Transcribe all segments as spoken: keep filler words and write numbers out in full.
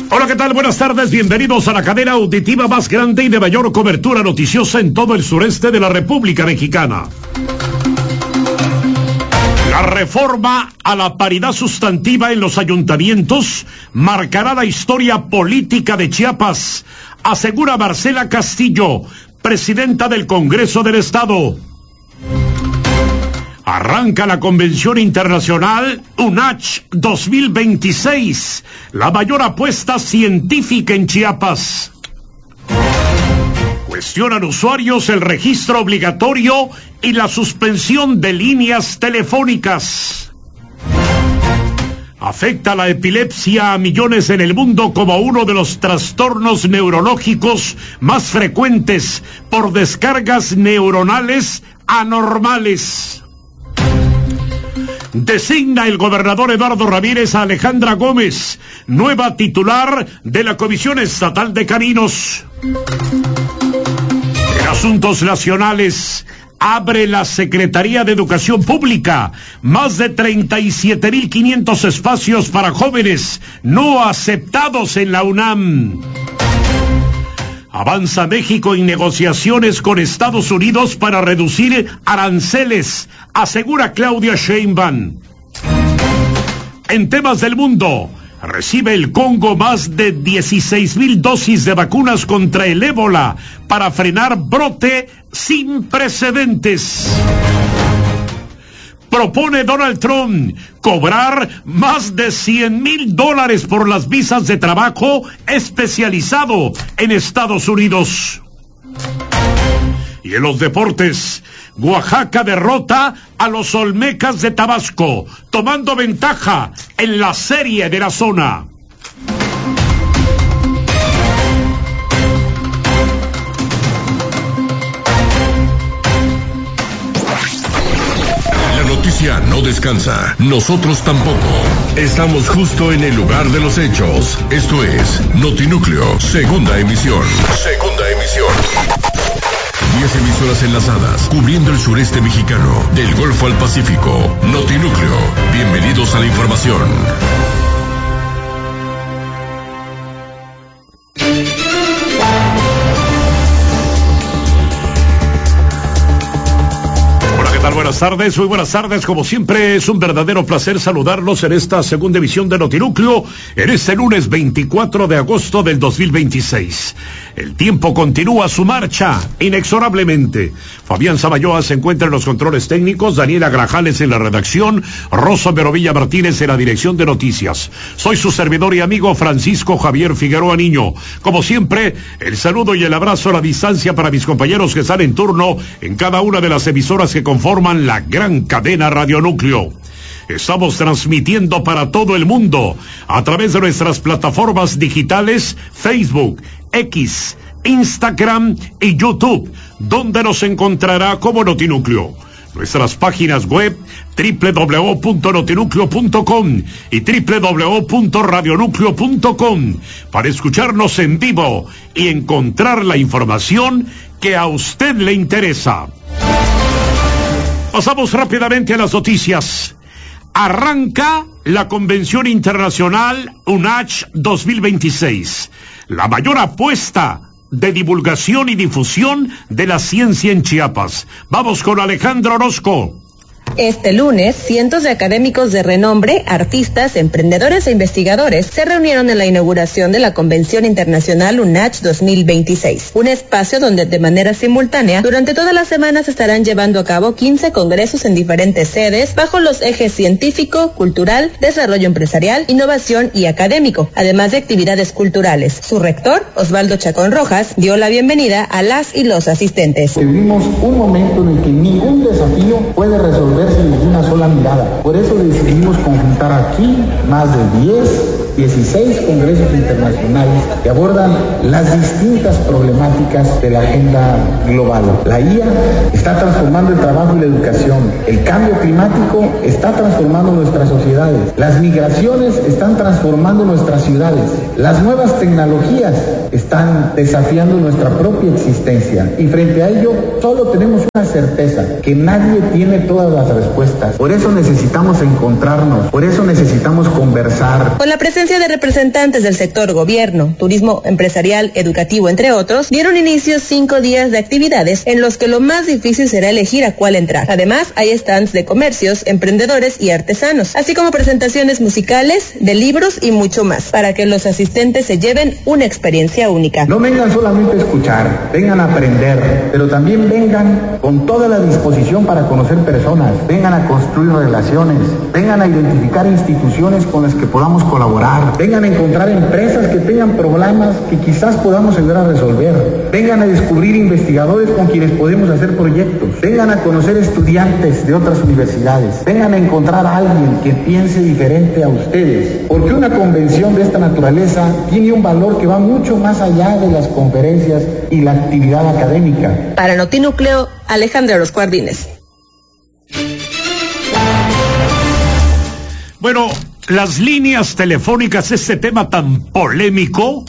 Hola, ¿qué tal? Buenas tardes, bienvenidos a la cadena auditiva más grande y de mayor cobertura noticiosa en todo el sureste de la República Mexicana. La reforma a la paridad sustantiva en los ayuntamientos marcará la historia política de Chiapas, asegura Marcela Castillo, presidenta del Congreso del Estado. Arranca la Convención Internacional UNACH dos mil veintiséis, la mayor apuesta científica en Chiapas. Cuestionan usuarios el registro obligatorio y la suspensión de líneas telefónicas. Afecta la epilepsia a millones en el mundo como uno de los trastornos neurológicos más frecuentes por descargas neuronales anormales. Designa el gobernador Eduardo Ramírez a Alejandra Gómez, nueva titular de la Comisión Estatal de Caminos. En asuntos nacionales, abre la Secretaría de Educación Pública más de treinta y siete mil quinientos espacios para jóvenes no aceptados en la UNAM. Avanza México en negociaciones con Estados Unidos para reducir aranceles, asegura Claudia Sheinbaum. En temas del mundo, recibe el Congo más de dieciséis mil dosis de vacunas contra el ébola para frenar brote sin precedentes. Propone Donald Trump cobrar más de cien mil dólares por las visas de trabajo especializado en Estados Unidos. Y en los deportes, Oaxaca derrota a los Olmecas de Tabasco, tomando ventaja en la serie de la zona. No descansa, nosotros tampoco. Estamos justo en el lugar de los hechos. Esto es Notinúcleo, segunda emisión. Segunda emisión. Diez emisoras enlazadas, cubriendo el sureste mexicano, del Golfo al Pacífico. Notinúcleo, bienvenidos a la información. Buenas tardes, muy buenas tardes, como siempre es un verdadero placer saludarlos en esta segunda emisión de Notinúcleo, en este lunes veinticuatro de agosto del dos mil veintiséis. El tiempo continúa su marcha, inexorablemente. Fabián Samayoa se encuentra en los controles técnicos, Daniela Grajales en la redacción, Rosa Merovilla Martínez en la dirección de noticias. Soy su servidor y amigo Francisco Javier Figueroa Niño. Como siempre, el saludo y el abrazo a la distancia para mis compañeros que están en turno en cada una de las emisoras que conforman la gran cadena Radionúcleo. Estamos transmitiendo para todo el mundo a través de nuestras plataformas digitales Facebook, X, Instagram y YouTube, donde nos encontrará como Notinúcleo. Nuestras páginas web doble u doble u doble u punto notinúcleo punto com y doble u doble u doble u punto radionúcleo punto com para escucharnos en vivo y encontrar la información que a usted le interesa. Pasamos rápidamente a las noticias. Arranca la Convención Internacional UNACH dos mil veintiséis, la mayor apuesta de divulgación y difusión de la ciencia en Chiapas. Vamos con Alejandro Orozco. Este lunes, cientos de académicos de renombre, artistas, emprendedores e investigadores se reunieron en la inauguración de la Convención Internacional UNACH dos mil veintiséis, un espacio donde de manera simultánea, durante todas las semanas se estarán llevando a cabo quince congresos en diferentes sedes, bajo los ejes científico, cultural, desarrollo empresarial, innovación y académico, además de actividades culturales. Su rector, Osvaldo Chacón Rojas, dio la bienvenida a las y los asistentes. Vivimos un momento en el que ningún desafío puede resolver desde una sola mirada. Por eso decidimos conjuntar aquí más de diez, dieciséis congresos internacionales que abordan las distintas problemáticas de la agenda global. La I A está transformando el trabajo y la educación. El cambio climático está transformando nuestras sociedades. Las migraciones están transformando nuestras ciudades. Las nuevas tecnologías están desafiando nuestra propia existencia. Y frente a ello, solo tenemos una certeza, que nadie tiene todas las respuestas. Por eso necesitamos encontrarnos, por eso necesitamos conversar. Con la presencia presencia de representantes del sector gobierno, turismo empresarial, educativo, entre otros, dieron inicio cinco días de actividades en los que lo más difícil será elegir a cuál entrar. Además, hay stands de comercios, emprendedores y artesanos, así como presentaciones musicales, de libros y mucho más, para que los asistentes se lleven una experiencia única. No vengan solamente a escuchar, vengan a aprender, pero también vengan con toda la disposición para conocer personas, vengan a construir relaciones, vengan a identificar instituciones con las que podamos colaborar, vengan a encontrar empresas que tengan problemas que quizás podamos ayudar a resolver, vengan a descubrir investigadores con quienes podemos hacer proyectos, vengan a conocer estudiantes de otras universidades, vengan a encontrar a alguien que piense diferente a ustedes, porque una convención de esta naturaleza tiene un valor que va mucho más allá de las conferencias y la actividad académica. Para Notinúcleo, Alejandra Los Guardines. Bueno, las líneas telefónicas, este tema tan polémico,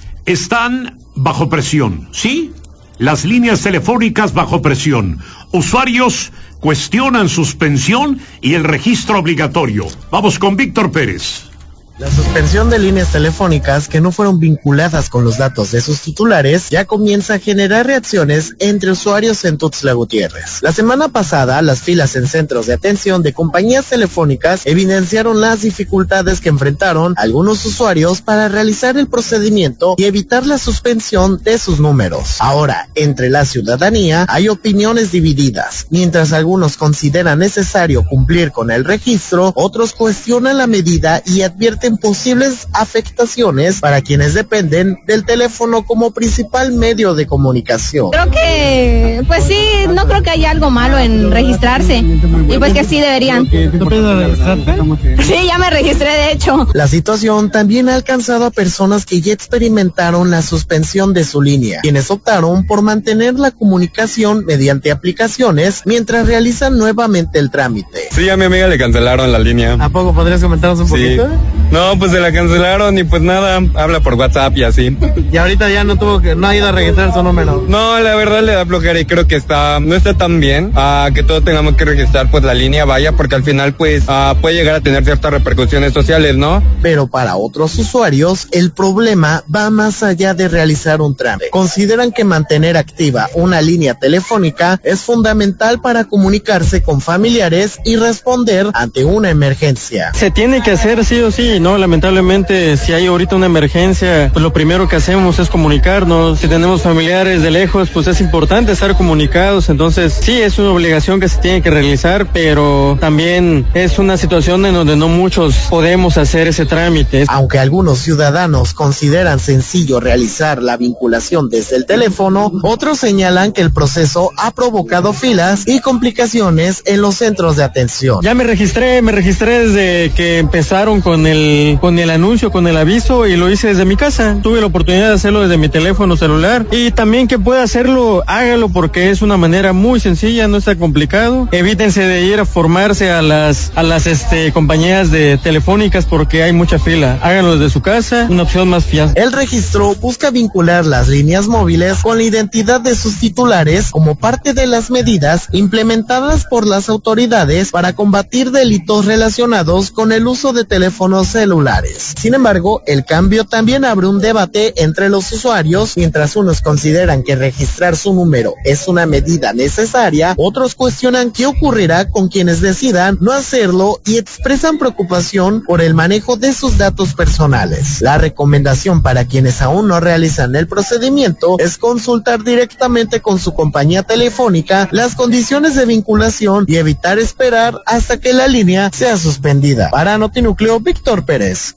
están bajo presión, ¿sí? Las líneas telefónicas bajo presión. Usuarios cuestionan suspensión y el registro obligatorio. Vamos con Víctor Pérez. La suspensión de líneas telefónicas que no fueron vinculadas con los datos de sus titulares ya comienza a generar reacciones entre usuarios en Tuxtla Gutiérrez. La semana pasada, las filas en centros de atención de compañías telefónicas evidenciaron las dificultades que enfrentaron algunos usuarios para realizar el procedimiento y evitar la suspensión de sus números. Ahora, entre la ciudadanía hay opiniones divididas. Mientras algunos consideran necesario cumplir con el registro, otros cuestionan la medida y advierten posibles afectaciones para quienes dependen del teléfono como principal medio de comunicación. Creo que, pues sí, no creo que haya algo malo en registrarse y pues que sí deberían. ¿Tú piensas registrarte? Sí, ya me registré de hecho. La situación también ha alcanzado a personas que ya experimentaron la suspensión de su línea, quienes optaron por mantener la comunicación mediante aplicaciones mientras realizan nuevamente el trámite. Sí, a mi amiga le cancelaron la línea. ¿A poco podrías comentarnos un sí. poquito? No, pues se la cancelaron y pues nada, habla por WhatsApp y así. Y ahorita ya no tuvo que, no ha ido a registrar su número. No, la verdad le da flojera y creo que está, no está tan bien a que todos tengamos que registrar pues la línea vaya, porque al final pues uh, puede llegar a tener ciertas repercusiones sociales, ¿no? Pero para otros usuarios, el problema va más allá de realizar un trámite. Consideran que mantener activa una línea telefónica es fundamental para comunicarse con familiares y responder ante una emergencia. Se tiene que hacer sí o sí, ¿no? Lamentablemente, si hay ahorita una emergencia, pues lo primero que hacemos es comunicarnos. Si tenemos familiares de lejos, pues es importante estar comunicados. Entonces, sí, es una obligación que se tiene que realizar, pero también es una situación en donde no muchos podemos hacer ese trámite. Aunque algunos ciudadanos consideran sencillo realizar la vinculación desde el teléfono, otros señalan que el proceso ha provocado filas y complicaciones en los centros de atención. Ya me registré, me registré desde que empezaron con el con el anuncio, con el aviso, y lo hice desde mi casa. Tuve la oportunidad de hacerlo desde mi teléfono celular, y también que pueda hacerlo, hágalo, porque es una manera muy sencilla, no está complicado. Evítense de ir a formarse a las a las este compañías de telefónicas porque hay mucha fila. Háganlo desde su casa, una opción más fiable. El registro busca vincular las líneas móviles con la identidad de sus titulares como parte de las medidas implementadas por las autoridades para combatir delitos relacionados con el uso de teléfonos celulares. Sin embargo, el cambio también abre un debate entre los usuarios. Mientras unos consideran que registrar su número es una medida necesaria, otros cuestionan qué ocurrirá con quienes decidan no hacerlo y expresan preocupación por el manejo de sus datos personales. La recomendación para quienes aún no realizan el procedimiento es consultar directamente con su compañía telefónica las condiciones de vinculación y evitar esperar hasta que la línea sea suspendida. Para Notinúcleo, Víctor Pérez.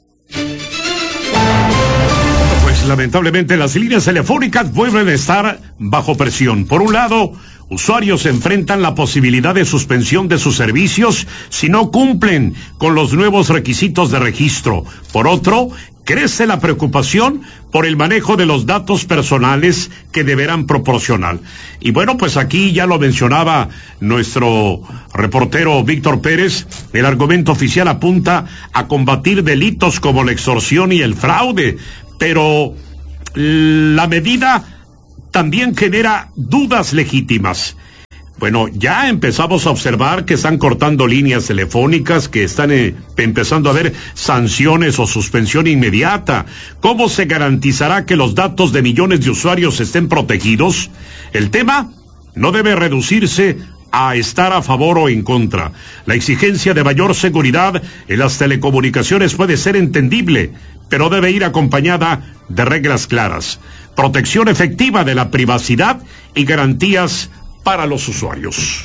Pues lamentablemente las líneas telefónicas vuelven a estar bajo presión. Por un lado, usuarios enfrentan la posibilidad de suspensión de sus servicios si no cumplen con los nuevos requisitos de registro. Por otro, crece la preocupación por el manejo de los datos personales que deberán proporcionar. Y bueno, pues aquí ya lo mencionaba nuestro reportero Víctor Pérez, el argumento oficial apunta a combatir delitos como la extorsión y el fraude, pero la medida también genera dudas legítimas. Bueno, ya empezamos a observar que están cortando líneas telefónicas, que están eh, empezando a haber sanciones o suspensión inmediata. ¿Cómo se garantizará que los datos de millones de usuarios estén protegidos? El tema no debe reducirse a estar a favor o en contra. La exigencia de mayor seguridad en las telecomunicaciones puede ser entendible, pero debe ir acompañada de reglas claras, protección efectiva de la privacidad y garantías para los usuarios.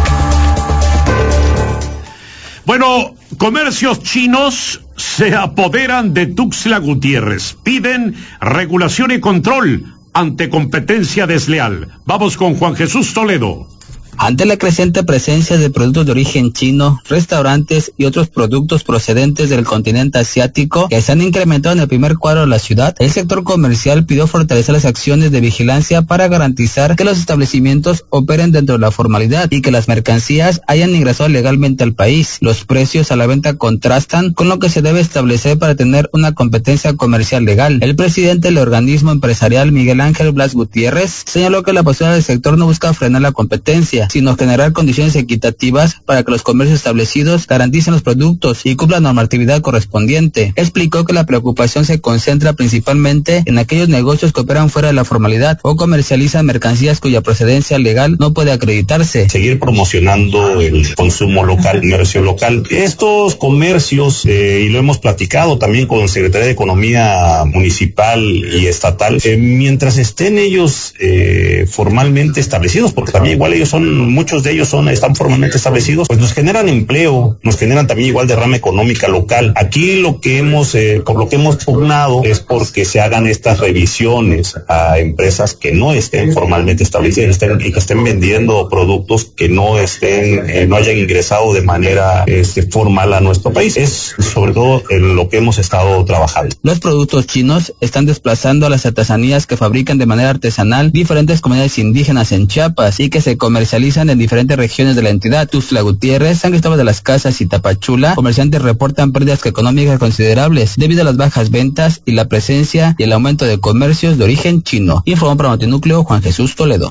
Bueno, comercios chinos se apoderan de Tuxtla Gutiérrez. Piden regulación y control ante competencia desleal. Vamos con Juan Jesús Toledo. Ante la creciente presencia de productos de origen chino, restaurantes y otros productos procedentes del continente asiático que se han incrementado en el primer cuadro de la ciudad, el sector comercial pidió fortalecer las acciones de vigilancia para garantizar que los establecimientos operen dentro de la formalidad y que las mercancías hayan ingresado legalmente al país. Los precios a la venta contrastan con lo que se debe establecer para tener una competencia comercial legal. El presidente del organismo empresarial, Miguel Ángel Blas Gutiérrez, señaló que la postura del sector no busca frenar la competencia, sino generar condiciones equitativas para que los comercios establecidos garanticen los productos y cumplan la normatividad correspondiente. Explicó que la preocupación se concentra principalmente en aquellos negocios que operan fuera de la formalidad o comercializan mercancías cuya procedencia legal no puede acreditarse. Seguir promocionando el consumo local, el comercio local. Estos comercios, eh, y lo hemos platicado también con Secretaría de Economía Municipal y Estatal, eh, mientras estén ellos eh, formalmente establecidos, porque también igual ellos son muchos de ellos son están formalmente establecidos, pues nos generan empleo, nos generan también igual derrama económica local. Aquí lo que hemos, eh, por lo que hemos pugnado es porque se hagan estas revisiones a empresas que no estén formalmente establecidas estén, y que estén vendiendo productos que no estén, eh, no hayan ingresado de manera este, formal a nuestro país. Es sobre todo en lo que hemos estado trabajando. Los productos chinos están desplazando a las artesanías que fabrican de manera artesanal diferentes comunidades indígenas en Chiapas y que se comercializan en diferentes regiones de la entidad. Tuxtla Gutiérrez, San Cristóbal de las Casas y Tapachula, comerciantes reportan pérdidas económicas considerables debido a las bajas ventas y la presencia y el aumento de comercios de origen chino. Informó para Notinúcleo Juan Jesús Toledo.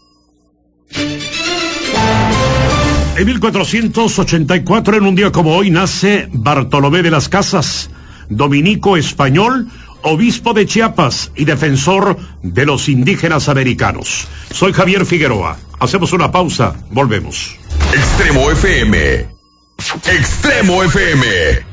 En mil cuatrocientos ochenta y cuatro, en un día como hoy, nace Bartolomé de las Casas, dominico español, obispo de Chiapas y defensor de los indígenas americanos. Soy Javier Figueroa. Hacemos una pausa, volvemos. Extremo F M. Extremo F M.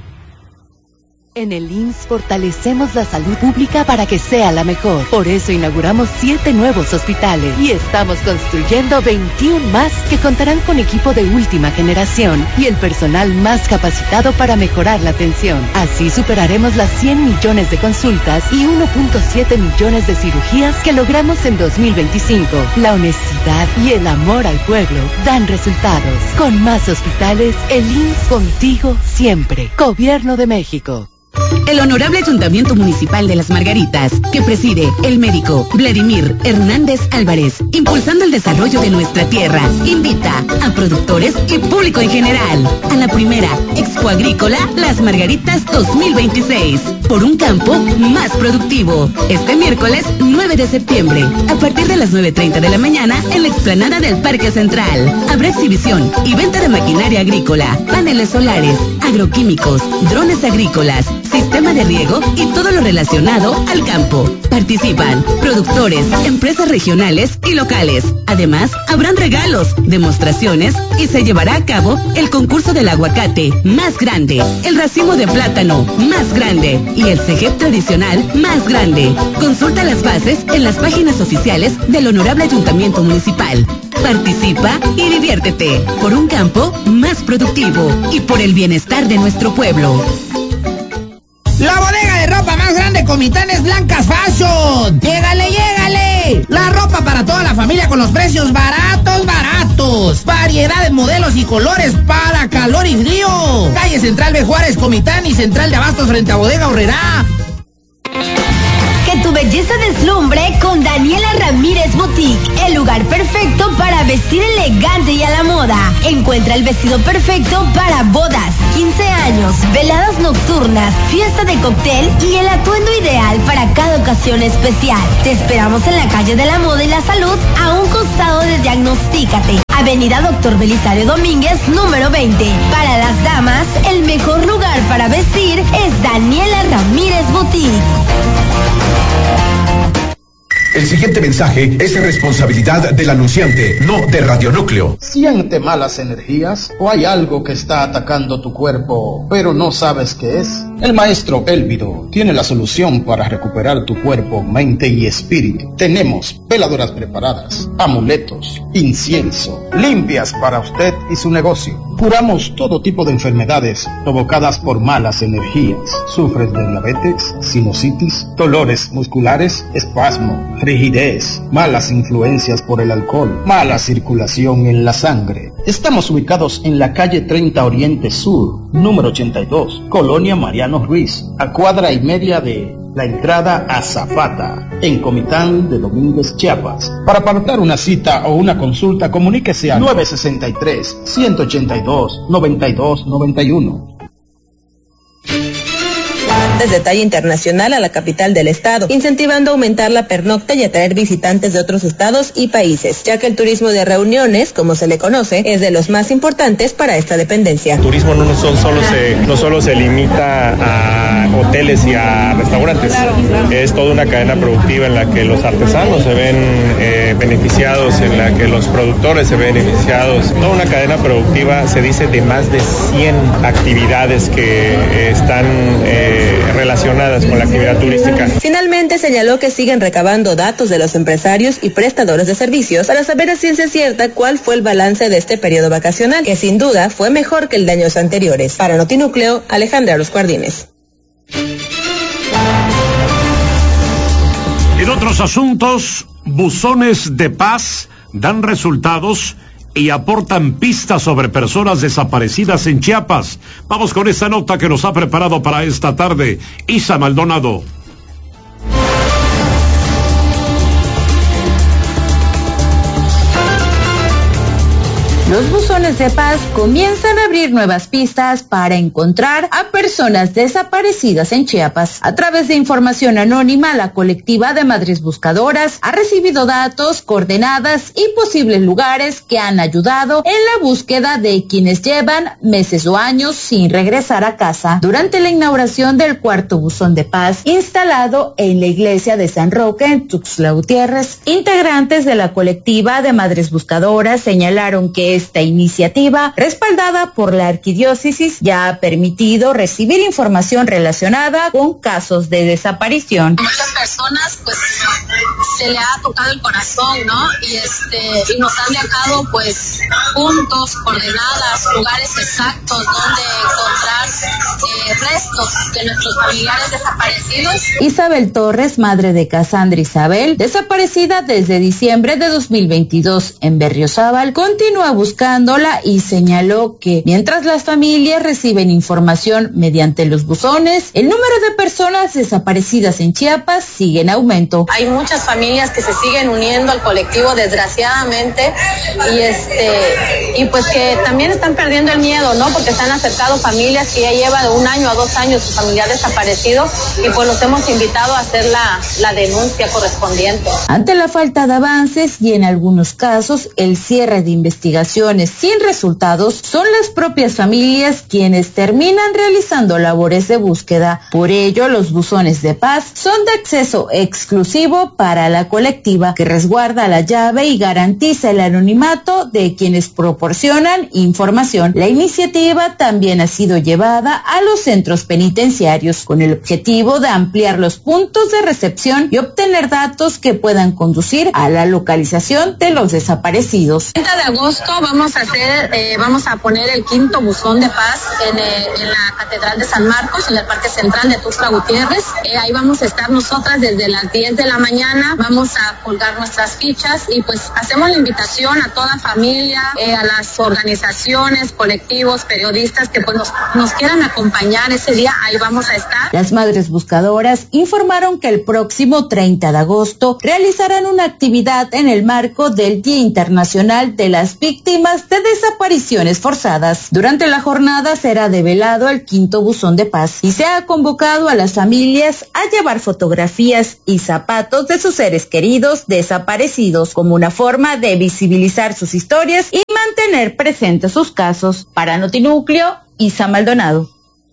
En el I M S S fortalecemos la salud pública para que sea la mejor. Por eso inauguramos siete nuevos hospitales y estamos construyendo veintiuno más que contarán con equipo de última generación y el personal más capacitado para mejorar la atención. Así superaremos las cien millones de consultas y uno punto siete millones de cirugías que logramos en dos mil veinticinco. La honestidad y el amor al pueblo dan resultados. Con más hospitales, el I M S S contigo siempre. Gobierno de México. El Honorable Ayuntamiento Municipal de Las Margaritas, que preside el médico Vladimir Hernández Álvarez, impulsando el desarrollo de nuestra tierra, invita a productores y público en general a la primera Expo Agrícola Las Margaritas dos mil veintiséis, por un campo más productivo, este miércoles nueve de septiembre, a partir de las nueve treinta de la mañana en la explanada del Parque Central. Habrá exhibición y venta de maquinaria agrícola, paneles solares, agroquímicos, drones agrícolas, sistema de riego y todo lo relacionado al campo. Participan productores, empresas regionales y locales. Además, habrán regalos, demostraciones y se llevará a cabo el concurso del aguacate más grande, el racimo de plátano más grande y el cejep tradicional más grande. Consulta las bases en las páginas oficiales del Honorable Ayuntamiento Municipal. Participa y diviértete por un campo más productivo y por el bienestar de nuestro pueblo. La bodega de ropa más grande Comitán es Blancas Fashion. ¡Llégale, llégale! La ropa para toda la familia con los precios baratos, baratos. Variedad de modelos y colores para calor y frío. Calle Central de Juárez, Comitán y Central de Abastos frente a Bodega Horrera. Que tu belleza deslumbre con Daniela Ramírez Boutique, el lugar perfecto para vestir elegante y a la moda. Encuentra el vestido perfecto para bodas, quince años, veladas nocturnas, fiesta de cóctel y el atuendo ideal para cada ocasión especial. Te esperamos en la calle de la Moda y la Salud, a un costado de Diagnostícate. Avenida Doctor Belisario Domínguez, número veinte. Para las damas, el mejor lugar para vestir es Daniela Ramírez Boutique. El siguiente mensaje es responsabilidad del anunciante, no de Radio Núcleo. ¿Siente malas energías o hay algo que está atacando tu cuerpo, pero no sabes qué es? El maestro Elvido tiene la solución para recuperar tu cuerpo, mente y espíritu. Tenemos veladoras preparadas, amuletos, incienso, limpias para usted y su negocio. Curamos todo tipo de enfermedades provocadas por malas energías. ¿Sufres de diabetes, sinusitis, dolores musculares, espasmo, rigidez, malas influencias por el alcohol, mala circulación en la sangre? Estamos ubicados en la calle treinta Oriente Sur, número ochenta y dos, Colonia Mariano Ruiz, a cuadra y media de la entrada a Zapata, en Comitán de Domínguez, Chiapas. Para apartar una cita o una consulta, comuníquese al nueve sesenta y tres, ciento ochenta y dos, noventa y dos noventa y uno. De talla internacional a la capital del estado, incentivando a aumentar la pernocta y atraer visitantes de otros estados y países, ya que el turismo de reuniones, como se le conoce, es de los más importantes para esta dependencia. El turismo no solo, solo se, no solo se limita a hoteles y a restaurantes, claro, claro. Es toda una cadena productiva en la que los artesanos se ven eh, beneficiados, en la que los productores se ven beneficiados, toda una cadena productiva, se dice, de más de cien actividades que eh, están eh, relacionadas con la actividad turística. Finalmente señaló que siguen recabando datos de los empresarios y prestadores de servicios para saber a ciencia cierta cuál fue el balance de este periodo vacacional, que sin duda fue mejor que el de años anteriores. Para Notinúcleo, Alejandra Los Guardines. En otros asuntos, buzones de paz dan resultados y aportan pistas sobre personas desaparecidas en Chiapas. Vamos con esta nota que nos ha preparado para esta tarde Isa Maldonado. Los buzones de paz comienzan a abrir nuevas pistas para encontrar a personas desaparecidas en Chiapas. A través de información anónima, la colectiva de Madres Buscadoras ha recibido datos, coordenadas y posibles lugares que han ayudado en la búsqueda de quienes llevan meses o años sin regresar a casa. Durante la inauguración del cuarto buzón de paz, instalado en la iglesia de San Roque en Tuxtla Gutiérrez, integrantes de la colectiva de Madres Buscadoras señalaron que esta iniciativa, respaldada por la arquidiócesis, ya ha permitido recibir información relacionada con casos de desaparición. Muchas personas, pues, se le ha tocado el corazón, ¿no? Y este, y nos han dejado, pues, puntos, coordenadas, lugares exactos donde encontrar eh, restos de nuestros familiares desaparecidos. Isabel Torres, madre de Casandra Isabel, desaparecida desde diciembre de dos mil veintidós en Berriozábal, continúa buscándola y señaló que mientras las familias reciben información mediante los buzones, el número de personas desaparecidas en Chiapas sigue en aumento. Hay muchas familias que se siguen uniendo al colectivo, desgraciadamente, y este y pues que también están perdiendo el miedo, ¿no? Porque se han acercado familias que ya lleva de un año a dos años su familiar desaparecido y pues los hemos invitado a hacer la, la denuncia correspondiente. Ante la falta de avances y en algunos casos el cierre de investigaciones sin resultados, son las propias familias quienes terminan realizando labores de búsqueda. Por ello, los buzones de paz son de acceso exclusivo para la colectiva, que resguarda la llave y garantiza el anonimato de quienes proporcionan información. La iniciativa también ha sido llevada a los centros penitenciarios con el objetivo de ampliar los puntos de recepción y obtener datos que puedan conducir a la localización de los desaparecidos. El treinta de agosto vamos a hacer, eh, vamos a poner el quinto buzón de paz en, eh, en la Catedral de San Marcos, en el Parque Central de Tuxtla Gutiérrez. Eh, ahí vamos a estar nosotras desde las diez de la mañana, vamos a colgar nuestras fichas y pues hacemos la invitación a toda familia, eh, a las organizaciones, colectivos, periodistas que pues nos, nos quieran acompañar ese día, ahí vamos a estar. Las Madres Buscadoras informaron que el próximo treinta de agosto realizarán una actividad en el marco del Día Internacional de las Víctimas de Desapariciones Forzadas. Durante la jornada será develado el quinto buzón de paz y se ha convocado a las familias a llevar fotografías y zapatos de sus seres queridos desaparecidos como una forma de visibilizar sus historias y mantener presentes sus casos. Para Notinúcleo, Isa Maldonado.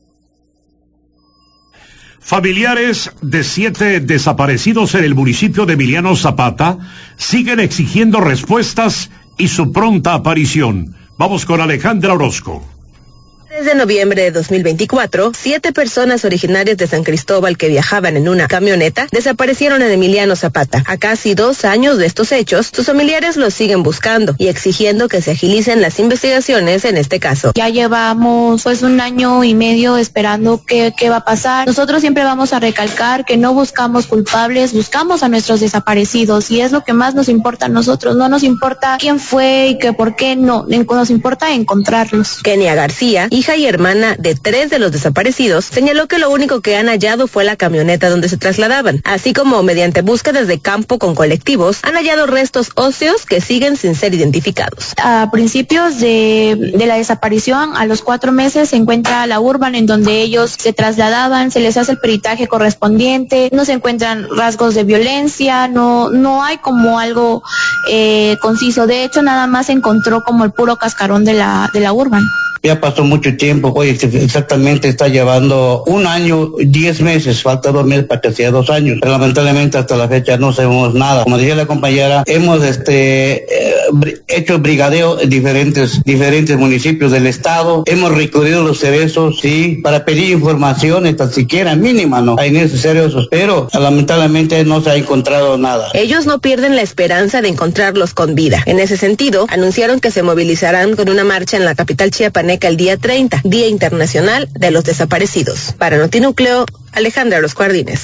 Familiares de siete desaparecidos en el municipio de Emiliano Zapata siguen exigiendo respuestas y su pronta aparición. Vamos con Alejandra Orozco. Desde noviembre de dos mil veinticuatro, siete personas originarias de San Cristóbal que viajaban en una camioneta desaparecieron en Emiliano Zapata. A casi dos años de estos hechos, sus familiares los siguen buscando y exigiendo que se agilicen las investigaciones en este caso. Ya llevamos pues un año y medio esperando qué, qué va a pasar. Nosotros siempre vamos a recalcar que no buscamos culpables, buscamos a nuestros desaparecidos y es lo que más nos importa a nosotros. No nos importa quién fue y que por qué no, nos importa encontrarlos. Kenia García, hija y hermana de tres de los desaparecidos, señaló que lo único que han hallado fue la camioneta donde se trasladaban, así como mediante búsquedas de campo con colectivos, han hallado restos óseos que siguen sin ser identificados. A principios de, de la desaparición, a los cuatro meses, se encuentra la urban en donde ellos se trasladaban, se les hace el peritaje correspondiente, no se encuentran rasgos de violencia, no, no hay como algo eh, conciso. De hecho, nada más se encontró como el puro cascarón de la, de la urban. Ya pasó mucho tiempo, hoy exactamente está llevando un año, diez meses, falta dos meses para que sea dos años. Pero lamentablemente hasta la fecha no sabemos nada. Como decía la compañera, hemos este eh, hecho brigadeo en diferentes, diferentes municipios del estado, hemos recorrido los cerezos, sí, para pedir información, tan siquiera mínima, ¿no? Hay necesarios, pero lamentablemente no se ha encontrado nada. Ellos no pierden la esperanza de encontrarlos con vida. En ese sentido, anunciaron que se movilizarán con una marcha en la capital chiapaneca el día treinta, Día Internacional de los Desaparecidos. Para Notinúcleo, Alejandra Los Jardines.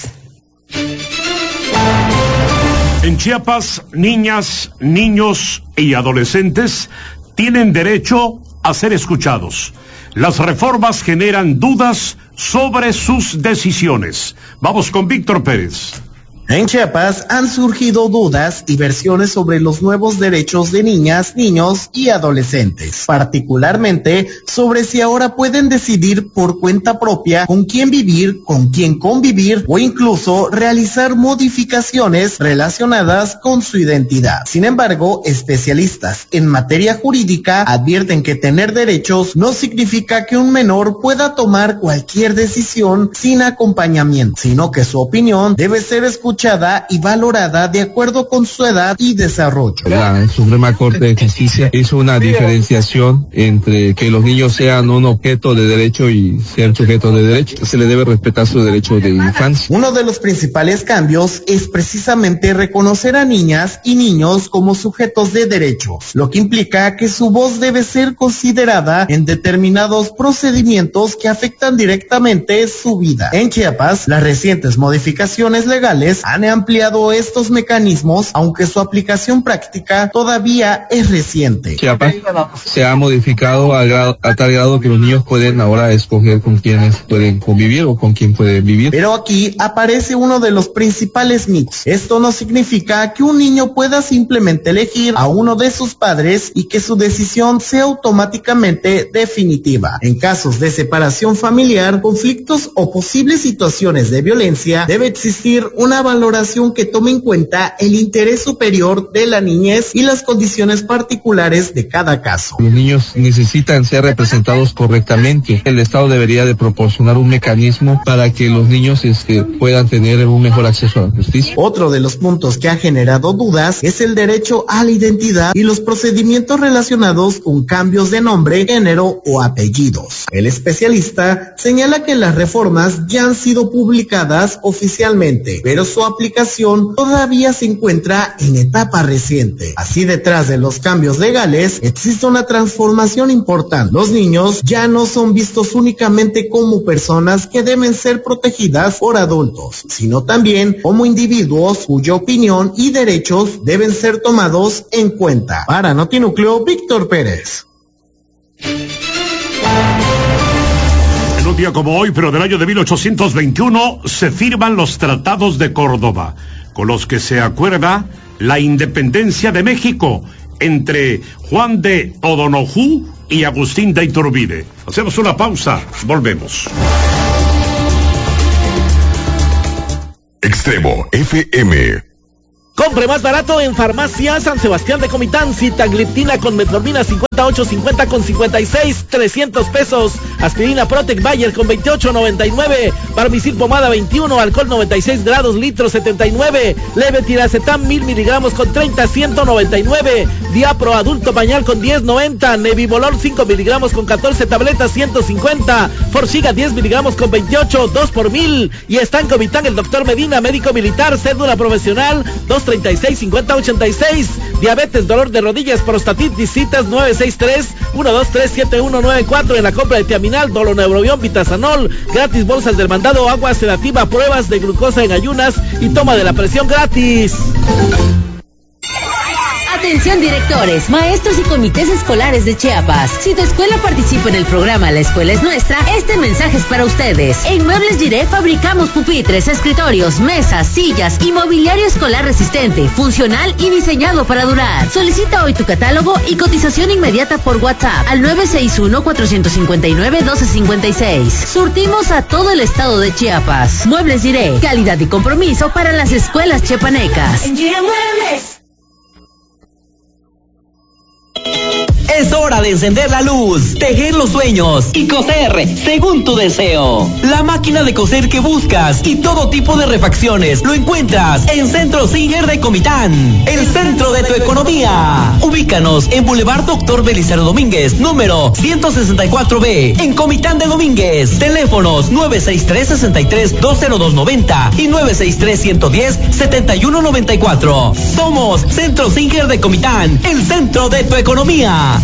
En Chiapas, niñas, niños y adolescentes tienen derecho a ser escuchados. Las reformas generan dudas sobre sus decisiones. Vamos con Víctor Pérez. En Chiapas han surgido dudas y versiones sobre los nuevos derechos de niñas, niños y adolescentes, particularmente sobre si ahora pueden decidir por cuenta propia con quién vivir, con quién convivir o incluso realizar modificaciones relacionadas con su identidad. Sin embargo, especialistas en materia jurídica advierten que tener derechos no significa que un menor pueda tomar cualquier decisión sin acompañamiento, sino que su opinión debe ser escuchada y valorada de acuerdo con su edad y desarrollo. La Suprema Corte de Justicia hizo una diferenciación entre que los niños sean un objeto de derecho y sean sujetos de derecho. Se le debe respetar su derecho de infancia. Uno de los principales cambios es precisamente reconocer a niñas y niños como sujetos de derechos, lo que implica que su voz debe ser considerada en determinados procedimientos que afectan directamente su vida. En Chiapas, las recientes modificaciones legales han ampliado estos mecanismos, aunque su aplicación práctica todavía es reciente. Chiapas se ha modificado a, grado, a tal grado que los niños pueden ahora escoger con quienes pueden convivir o con quién pueden vivir. Pero aquí aparece uno de los principales mitos. Esto no significa que un niño pueda simplemente elegir a uno de sus padres y que su decisión sea automáticamente definitiva. En casos de separación familiar, conflictos o posibles situaciones de violencia, debe existir una valoración que tome en cuenta el interés superior de la niñez y las condiciones particulares de cada caso. Los niños necesitan ser representados correctamente. El Estado debería de proporcionar un mecanismo para que los niños este, puedan tener un mejor acceso a la justicia. Otro de los puntos que ha generado dudas es el derecho a la identidad y los procedimientos relacionados con cambios de nombre, género o apellidos. El especialista señala que las reformas ya han sido publicadas oficialmente, pero su aplicación todavía se encuentra en etapa reciente. Así, detrás de los cambios legales existe una transformación importante. Los niños ya no son vistos únicamente como personas que deben ser protegidas por adultos, sino también como individuos cuya opinión y derechos deben ser tomados en cuenta. Para Notinúcleo, Víctor Pérez. En un día como hoy, pero del año de mil ochocientos veintiuno, se firman los Tratados de Córdoba, con los que se acuerda la independencia de México entre Juan de O'Donoghue y Agustín de Iturbide. Hacemos una pausa, volvemos. Extremo F M. Compre más barato en Farmacia San Sebastián de Comitán. Sitagliptina con metformina cincuenta y ocho cincuenta con cincuenta y seis, trescientos pesos. Aspirina Protec Bayer con veintiocho noventa y nueve. Barbicil pomada veintiuno, alcohol noventa y seis grados, litro setenta y nueve. Levetiracetam mil miligramos con treinta, ciento noventa y nueve. Diapro adulto pañal con diez noventa. Nebivolol cinco miligramos con catorce tabletas, ciento cincuenta. Forxiga diez miligramos con veintiocho, dos por mil. Y está en Comitán el doctor Medina, médico militar, cédula profesional dos treinta y seis, cincuenta ochenta y seis. Diabetes, dolor de rodillas, prostatitis, citas nueve seis tres, uno dos tres, siete uno nueve cuatro. En la compra de Tiaminal, Doloneurobión, Vitazanol, gratis bolsas del mandado, agua sedativa, pruebas de glucosa en ayunas y toma de la presión gratis. Atención directores, maestros y comités escolares de Chiapas. Si tu escuela participa en el programa La Escuela es Nuestra, este mensaje es para ustedes. En Muebles Diré fabricamos pupitres, escritorios, mesas, sillas y mobiliario escolar resistente, funcional y diseñado para durar. Solicita hoy tu catálogo y cotización inmediata por WhatsApp al nueve seis uno, cuatro cinco nueve, uno dos cinco seis. Surtimos a todo el estado de Chiapas. Muebles Diré, calidad y compromiso para las escuelas chiapanecas. En Diré Muebles. Es hora de encender la luz, tejer los sueños y coser según tu deseo. La máquina de coser que buscas y todo tipo de refacciones lo encuentras en Centro Singer de Comitán, el centro de tu economía. Ubícanos en Boulevard Doctor Belisario Domínguez, número ciento sesenta y cuatro B, en Comitán de Domínguez. Teléfonos nueve seis tres, sesenta y tres, dos cero dos noventa y nueve seis tres, ciento diez, setenta y uno noventa y cuatro. Somos Centro Singer de Comitán, el centro de tu economía.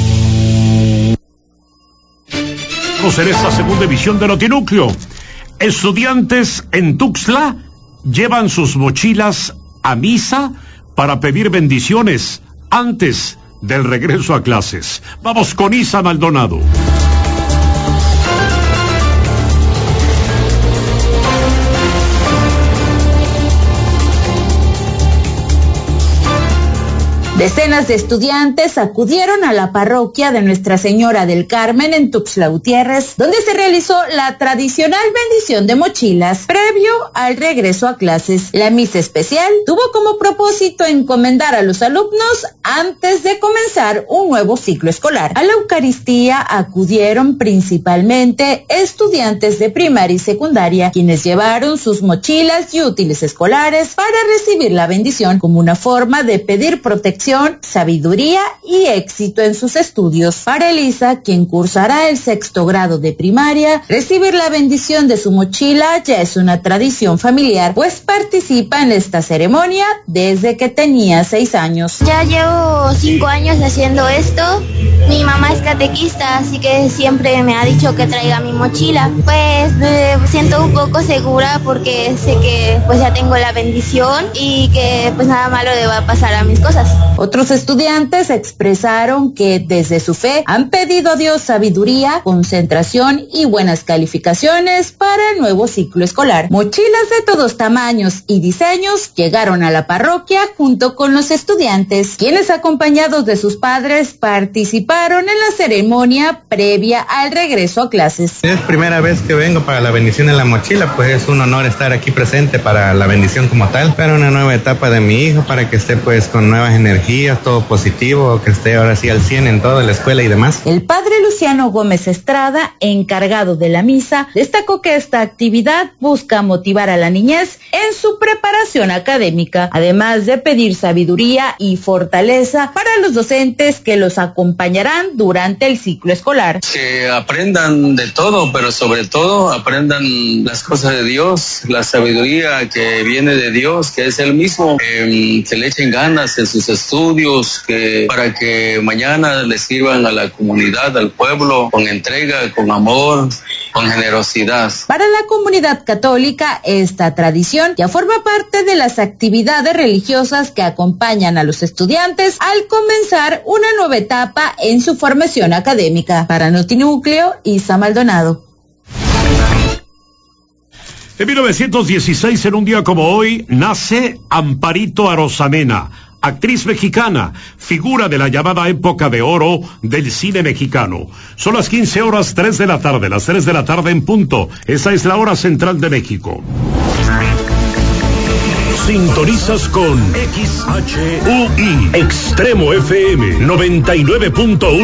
En esta segunda edición de Notinúcleo, estudiantes en Tuxtla llevan sus mochilas a misa para pedir bendiciones antes del regreso a clases. Vamos con Isa Maldonado. Decenas de estudiantes acudieron a la parroquia de Nuestra Señora del Carmen en Tuxtla Gutiérrez, donde se realizó la tradicional bendición de mochilas previo al regreso a clases. La misa especial tuvo como propósito encomendar a los alumnos antes de comenzar un nuevo ciclo escolar. A la Eucaristía acudieron principalmente estudiantes de primaria y secundaria, quienes llevaron sus mochilas y útiles escolares para recibir la bendición como una forma de pedir protección, sabiduría y éxito en sus estudios. Para Elisa, quien cursará el sexto grado de primaria, recibir la bendición de su mochila ya es una tradición familiar, pues participa en esta ceremonia desde que tenía seis años. Ya llevo cinco años haciendo esto. Mi mamá es catequista, así que siempre me ha dicho que traiga mi mochila. Pues me siento un poco segura porque sé que pues ya tengo la bendición y que pues nada malo le va a pasar a mis cosas. Otros estudiantes expresaron que desde su fe han pedido a Dios sabiduría, concentración y buenas calificaciones para el nuevo ciclo escolar. Mochilas de todos tamaños y diseños llegaron a la parroquia junto con los estudiantes, quienes acompañados de sus padres participaron en la ceremonia previa al regreso a clases. Es primera vez que vengo para la bendición en la mochila, pues es un honor estar aquí presente para la bendición como tal, para una nueva etapa de mi hijo, para que esté pues con nuevas energías, todo positivo, que esté ahora sí al cien en toda la escuela y demás. El padre Luciano Gómez Estrada, encargado de la misa, destacó que esta actividad busca motivar a la niñez en su preparación académica, además de pedir sabiduría y fortaleza para los docentes que los acompañarán durante el ciclo escolar. Que aprendan de todo, pero sobre todo aprendan las cosas de Dios, la sabiduría que viene de Dios, que es Él mismo, eh, que le echen ganas en sus estudios, que para que mañana les sirvan a la comunidad, al pueblo, con entrega, con amor, con generosidad. Para la comunidad católica, esta tradición ya forma parte de las actividades religiosas que acompañan a los estudiantes al comenzar una nueva etapa en su formación académica. Para Notinúcleo, Isa Maldonado. En mil novecientos dieciséis, en un día como hoy, nace Amparito Arosamena, actriz mexicana, figura de la llamada época de oro del cine mexicano. Son las quince horas, tres de la tarde, las tres de la tarde en punto. Esa es la hora central de México. Sintonizas con X H U I Extremo F M noventa y nueve punto uno.